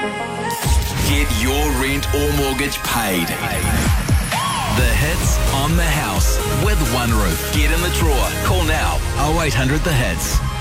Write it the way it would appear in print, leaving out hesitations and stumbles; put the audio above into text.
Get your rent or mortgage paid. The Hits on the House with One Roof. Get in the draw. Call now 0800 The Hits.